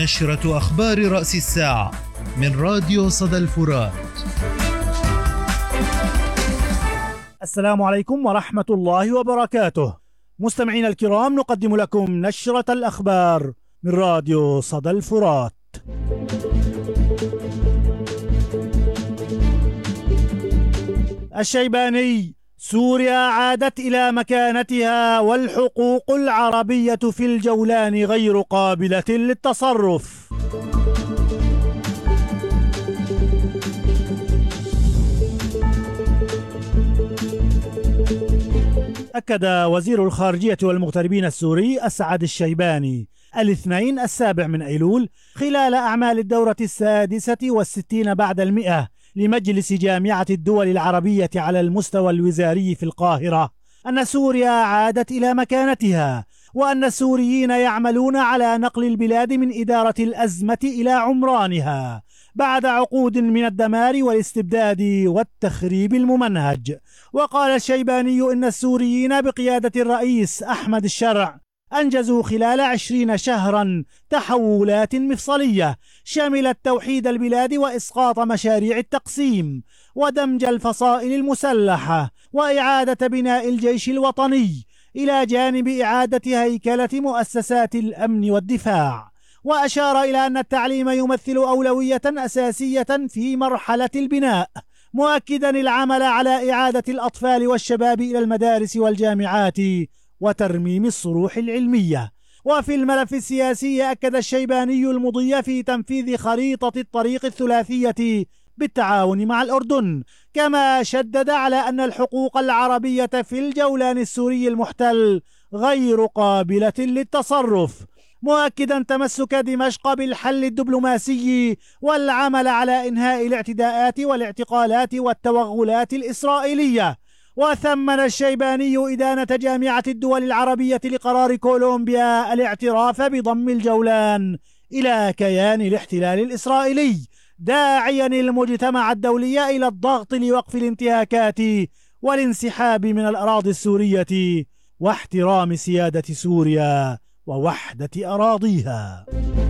نشرة أخبار رأس الساعة من راديو صدى الفرات. السلام عليكم ورحمة الله وبركاته. مستمعين الكرام، نقدم لكم نشرة الأخبار من راديو صدى الفرات. الشيباني: سوريا عادت إلى مكانتها والحقوق العربية في الجولان غير قابلة للتصرف. أكد وزير الخارجية والمغتربين السوري أسعد الشيباني الاثنين 7 أيلول خلال أعمال الدورة 66 بعد 100 لمجلس جامعة الدول العربية على المستوى الوزاري في القاهرة أن سوريا عادت إلى مكانتها، وأن السوريين يعملون على نقل البلاد من إدارة الأزمة إلى عمرانها بعد عقود من الدمار والاستبداد والتخريب الممنهج. وقال الشيباني إن السوريين بقيادة الرئيس أحمد الشرع أنجزوا خلال 20 شهرا تحولات مفصلية شملت توحيد البلاد وإسقاط مشاريع التقسيم ودمج الفصائل المسلحة وإعادة بناء الجيش الوطني إلى جانب إعادة هيكلة مؤسسات الأمن والدفاع. وأشار إلى أن التعليم يمثل أولوية أساسية في مرحلة البناء، مؤكدا العمل على إعادة الأطفال والشباب إلى المدارس والجامعات وترميم الصروح العلمية. وفي الملف السياسي أكد الشيباني المضي في تنفيذ خريطة الطريق الثلاثية بالتعاون مع الأردن، كما شدد على أن الحقوق العربية في الجولان السوري المحتل غير قابلة للتصرف، مؤكدا تمسك دمشق بالحل الدبلوماسي والعمل على إنهاء الاعتداءات والاعتقالات والتوغلات الإسرائيلية. وثمن الشيباني إدانة جامعة الدول العربية لقرار كولومبيا الاعتراف بضم الجولان إلى كيان الاحتلال الإسرائيلي، داعيا المجتمع الدولي إلى الضغط لوقف الانتهاكات والانسحاب من الأراضي السورية واحترام سيادة سوريا ووحدة أراضيها.